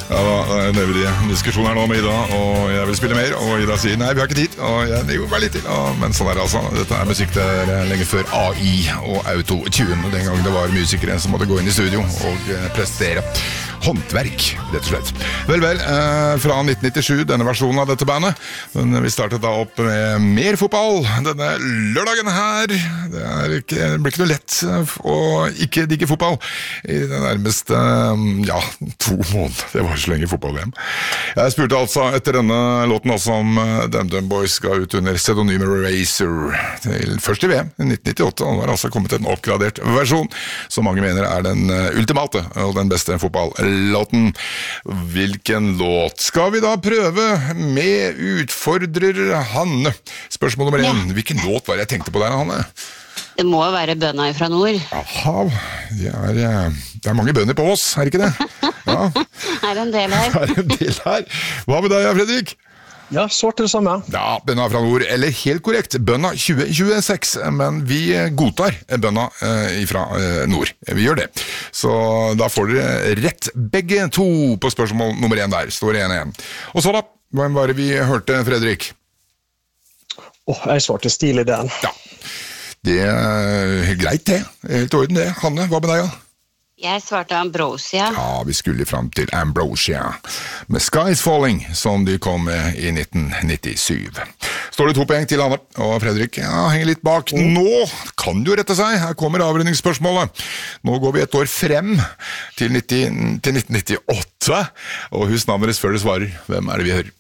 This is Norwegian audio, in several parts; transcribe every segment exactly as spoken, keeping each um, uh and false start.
Ja, da er det vi diskusjon her nå med Ida, og jeg vil spille mer, og Ida sier, nei, vi har ikke tid, og jeg, det går bare litt til, og, men sånn er det altså. Dette er musikk der lenge før A I og Auto-tune, den gang det var musikere som måtte gå inn i studio og prestere håndverk, rett og slett. Vel, vel, eh, fra nitten nittisju, denne versjonen av dette bandet, men vi startet da opp med mer fotball denne lørdagen her. Det, er ikke, det blir ikke noe lett å ikke digge fotball i det nærmeste, ja, to måneder. Det var så lenge fotball-V M. Jeg spurte altså etter denne låten også om Dum Dum Boys ga ut under pseudonymet Racer til først i V M i nitten nittiåtte, og det var altså kommet en oppgradert versjon, som mange mener er den ultimate og den beste fotball låten. Hvilken låt skal vi da prøve med utfordrer Hanne? Spørsmål nummer én. Hvilken låt var det jeg tenkte på der, Hanne? Det må jo være bønna fra nord. Jaha, det er, det er mange bønner på oss, er det ikke det? Ja. Er det en del her? Er det en del her? Hva med deg, Fredrik? Ja, svart det samme. Ja, bønna fra nord, eller helt korrekt, bønna tjue tjueseks, men vi godtar bønna eh, fra eh, nord. Vi gjør det. Så da får dere rett begge to på spørsmål nummer én der, står en igjen. Og så da, hvem var det vi hørte, Fredrik? Åh, oh, jeg svarte stil i den. Ja, det er greit det, helt orden det. Hanne, hva med deg da? Jeg svarte Ambrosia. Ja, vi skulle fram til Ambrosia med Skies Falling, som de kom med i nitten nittisju. Står det to poeng til Hanne, og Fredrik ja, henger litt bak. Nå kan du rette seg, her kommer avrundingsspørsmålet. Nå går vi et år frem til, nitti, til nitten nittiåtte, og husk navnet deres før du svarer. Hvem er det vi hører?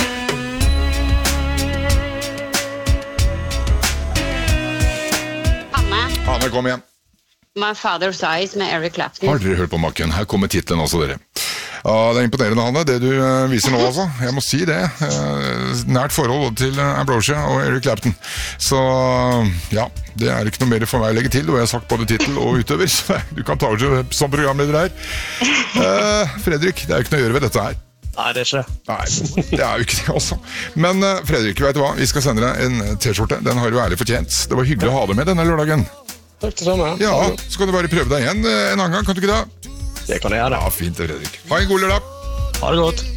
Hanne. Hanne, kom igjen. My Father's Eyes med Eric Clapton. Har dere hørt på maken? Her kommer titlen også, dere. Ja, det er imponerende, Hanne, det du uh, viser nå, altså. Jeg må si det. Uh, nært forhold til uh, Ambrosia og Eric Clapton. Så, uh, ja, det er ikke noe mer for meg å legge til, og jeg har sagt både titel og utøver, så du kan ta over som programleder her. Uh, Fredrik, det er jo ikke noe å gjøre ved dette her. Nei, det er ikke det. Nei, det er jo ikke det også. Men uh, Fredrik, vet du hva? Vi skal sende deg en t-skjorte. Den har du ærlig fortjent. Det var hyggelig å ha deg med denne lørdagen. Takk det samme. Ja, så kan du bare prøve deg igjen en annen gang, kan du ikke det? Det kan jeg gjøre. Ja, fint, Fredrik. Ha en god lørdag. Ha det godt.